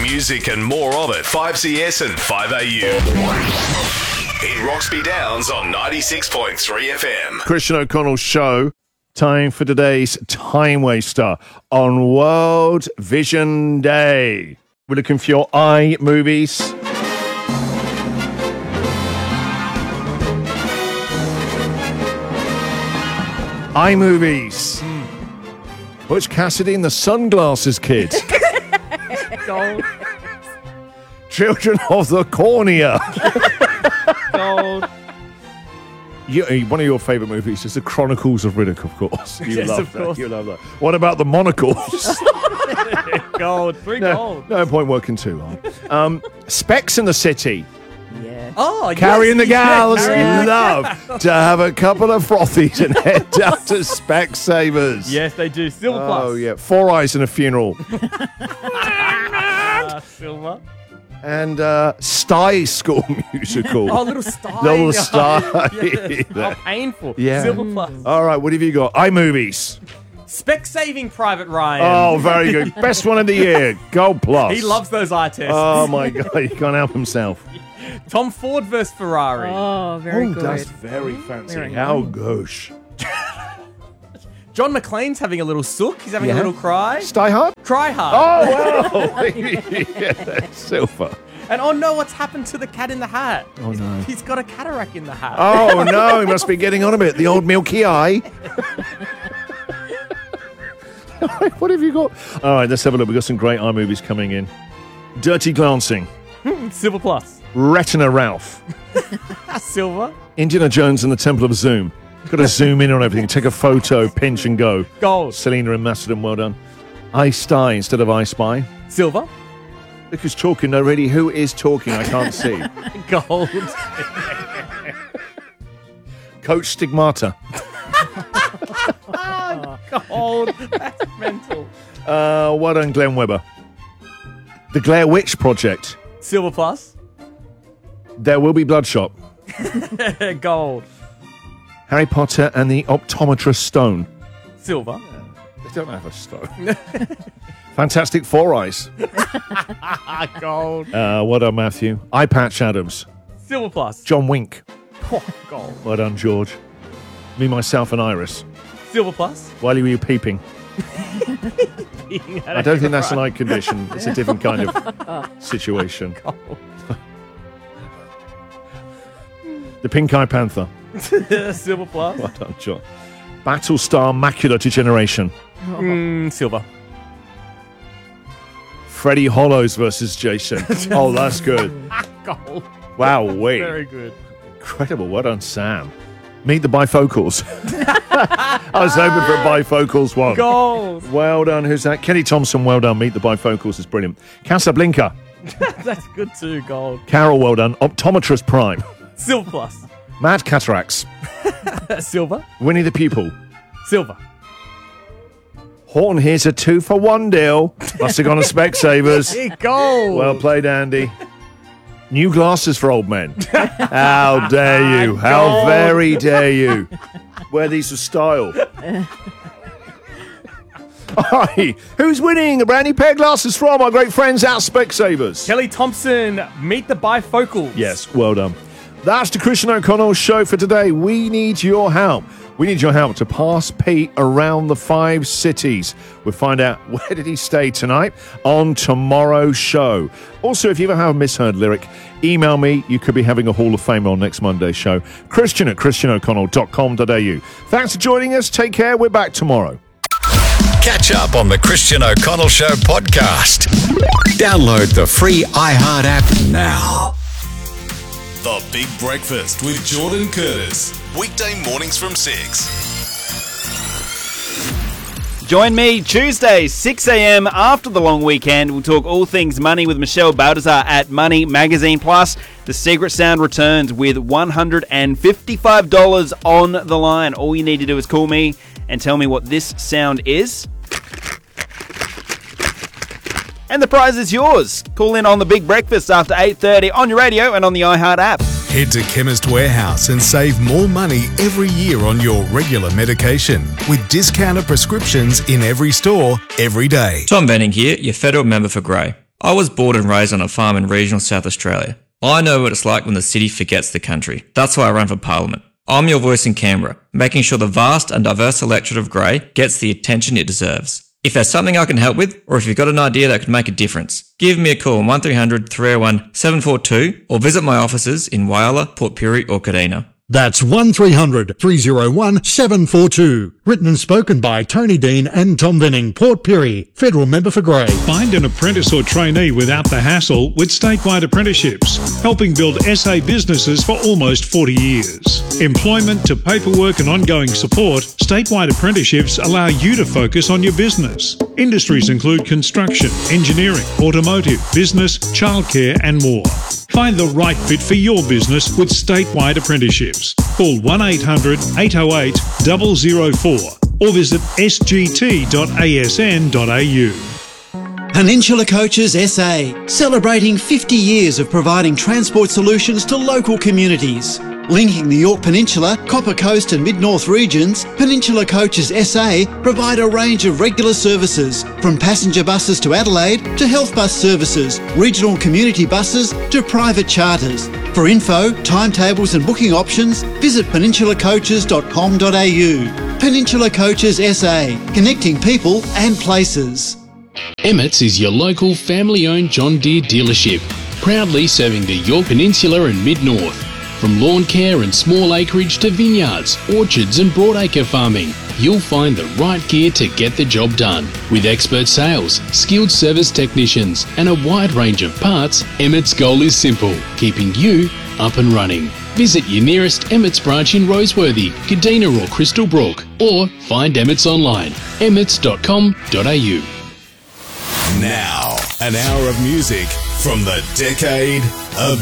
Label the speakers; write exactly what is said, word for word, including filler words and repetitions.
Speaker 1: music and more of it. five C S and five A U. In Roxby Downs on ninety-six point three F M.
Speaker 2: Christian O'Connell Show. Time for today's Time Waster on World Vision Day. We're looking for your iMovies. iMovies. Mm. Butch Cassidy and the Sunglasses Kid.
Speaker 3: Gold.
Speaker 2: Children of the Cornea.
Speaker 3: Gold.
Speaker 2: You, one of your favourite movies is The Chronicles of Riddick, of course. You
Speaker 3: Yes,
Speaker 2: love
Speaker 3: of
Speaker 2: that.
Speaker 3: course.
Speaker 2: You love that. What about The Monocles?
Speaker 3: Gold. Three
Speaker 2: no,
Speaker 3: gold.
Speaker 2: no point working too hard. Um, Specs in the City.
Speaker 4: Yeah.
Speaker 3: Oh,
Speaker 2: Carrying
Speaker 3: yes,
Speaker 2: the gals.
Speaker 3: yeah, carrying-
Speaker 2: Love to have a couple of frothies and head down to Specsavers.
Speaker 3: Yes, they do. Silver plus.
Speaker 2: Oh, yeah. Four Eyes in a Funeral.
Speaker 3: Uh, silver.
Speaker 2: And uh, Sty School Musical.
Speaker 3: Oh, little star.
Speaker 2: Little Sty.
Speaker 3: Yes. Oh, painful.
Speaker 2: Yeah.
Speaker 3: Silver plus.
Speaker 2: All right, what have you got? iMovies.
Speaker 3: Spec saving Private Ryan.
Speaker 2: Oh, very good. Best one of the year. Gold plus.
Speaker 3: He loves those eye tests.
Speaker 2: Oh, my God. He can't help himself.
Speaker 3: Tom Ford versus Ferrari.
Speaker 4: Oh, very
Speaker 2: Oh,
Speaker 4: good.
Speaker 2: that's very fancy.
Speaker 4: Very
Speaker 2: How
Speaker 4: nice.
Speaker 2: gosh.
Speaker 3: John McClane's having a little sook. He's having
Speaker 2: Yeah.
Speaker 3: a little cry.
Speaker 2: Stay hard?
Speaker 3: Cry hard.
Speaker 2: Oh, wow. Yeah, silver.
Speaker 3: And oh no, what's happened to the cat in the hat?
Speaker 2: Oh, no.
Speaker 3: He's got a cataract in the hat.
Speaker 2: Oh, no. He must be getting on a bit. The old milky eye. What have you got? All right, let's have a look. We've got some great iMovies coming in. Dirty Glancing.
Speaker 3: Silver plus.
Speaker 2: Retina Ralph.
Speaker 3: Silver.
Speaker 2: Indiana Jones and the Temple of Zoom. Got to zoom in on everything. Take a photo, pinch and go.
Speaker 3: Gold.
Speaker 2: Selena and Macedon, well done. I Spy instead of I Spy.
Speaker 3: Silver.
Speaker 2: Look who's talking. No, really, who is talking? I can't see.
Speaker 3: Gold.
Speaker 2: Coach Stigmata.
Speaker 3: Gold. That's mental.
Speaker 2: Uh, well done, Glenn Webber. The Blair Witch Project.
Speaker 3: Silver plus.
Speaker 2: There Will Be Bloodshot.
Speaker 3: Gold.
Speaker 2: Harry Potter and the Optometrist Stone.
Speaker 3: Silver.
Speaker 2: They don't have a stone. Fantastic Four Eyes.
Speaker 3: Gold.
Speaker 2: Uh, well done, Matthew. Eye Patch Adams.
Speaker 3: Silver plus.
Speaker 2: John Wink.
Speaker 3: Oh, gold.
Speaker 2: Well done, George. Me, Myself and Iris.
Speaker 3: Silver plus.
Speaker 2: Why were you peeping? I don't think that's an eye condition. It's a different kind of situation. The Pink Eye Panther.
Speaker 3: Silver plus.
Speaker 2: Well done, John. Battlestar Macular Degeneration.
Speaker 3: Mm, silver.
Speaker 2: Freddie Hollows versus Jason. Oh, that's good.
Speaker 3: Gold.
Speaker 2: Wow, wait.
Speaker 3: Very good.
Speaker 2: Incredible. Well done, Sam. Meet the Bifocals. I was hoping for a Bifocals one.
Speaker 3: Gold.
Speaker 2: Well done. Who's that? Kenny Thompson, well done. Meet the Bifocals is brilliant. Casablanca.
Speaker 3: That's good too. Gold.
Speaker 2: Carol, well done. Optometrist Prime.
Speaker 3: Silver plus.
Speaker 2: Mad Cataracts.
Speaker 3: Silver.
Speaker 2: Winnie the Pupil.
Speaker 3: Silver.
Speaker 2: Horton, here's a two for one deal. Must have gone to Specsavers.
Speaker 3: Gold.
Speaker 2: Well played, Andy. New glasses for old men. How dare you? How
Speaker 3: God.
Speaker 2: very dare you? Wear these with style. Hi, who's winning a brand new pair of glasses from our great friends at Specsavers?
Speaker 3: Kelly Thompson, meet the bifocals.
Speaker 2: Yes, well done. That's the Christian O'Connell Show for today. We need your help. We need your help to pass Pete around the five cities. We'll find out where did he stay tonight on tomorrow's show. Also, if you ever have a misheard lyric, email me. You could be having a Hall of Fame on next Monday's show. Christian at christian o'connell dot com dot a u. Thanks for joining us. Take care. We're back tomorrow.
Speaker 1: Catch up on the Christian O'Connell Show podcast. Download the free iHeart app now. The Big Breakfast with Jordan Curtis. Weekday mornings from six.
Speaker 5: Join me Tuesday, six a.m. after the long weekend. We'll talk all things money with Michelle Baltazar at Money Magazine. Plus, The Secret Sound returns with one hundred fifty-five dollars on the line. All you need to do is call me and tell me what this sound is. And the prize is yours. Call in on The Big Breakfast after eight thirty on your radio and on the iHeart app.
Speaker 6: Head to Chemist Warehouse and save more money every year on your regular medication with discounted prescriptions in every store, every day.
Speaker 7: Tom Benning here, your federal member for Grey.
Speaker 4: I was born and raised on a farm in regional South Australia. I know what it's like when the city forgets the country. That's why I run for Parliament. I'm your voice in Canberra, making sure the vast and diverse electorate of Grey gets the attention it deserves. If there's something I can help with, or if you've got an idea that could make a difference, give me a call on one three hundred, three oh one, seven four two or visit my offices in Whyalla, Port Pirie or Kadina.
Speaker 7: That's one three hundred, three oh one, seven four two. Written and spoken by Tony Dean and Tom Venning, Port Pirie, Federal Member for Grey.
Speaker 8: Find an apprentice or trainee without the hassle with statewide apprenticeships, helping build S A businesses for almost forty years. Employment to paperwork and ongoing support, statewide apprenticeships allow you to focus on your business. Industries include construction, engineering, automotive, business, childcare and more. Find the right fit for your business with statewide apprenticeships. Call one eight hundred, eight oh eight, zero zero four or visit s g t dot a s n dot a u.
Speaker 9: Peninsula Coaches S A, celebrating fifty years of providing transport solutions to local communities. Linking the Yorke Peninsula, Copper Coast and Mid-North regions, Peninsula Coaches S A provide a range of regular services, from passenger buses to Adelaide to health bus services, regional community buses to private charters. For info, timetables and booking options, visit peninsula coaches dot com dot a u. Peninsula Coaches S A, connecting people and places.
Speaker 10: Emmett's is your local family-owned John Deere dealership, proudly serving the Yorke Peninsula and Mid-North. From lawn care and small acreage to vineyards, orchards and broadacre farming, you'll find the right gear to get the job done. With expert sales, skilled service technicians and a wide range of parts, Emmett's goal is simple, keeping you up and running. Visit your nearest Emmett's branch in Roseworthy, Kadina or Crystal Brook, or find Emmett's online, emmets dot com dot a u.
Speaker 6: Now, an hour of music from the decade of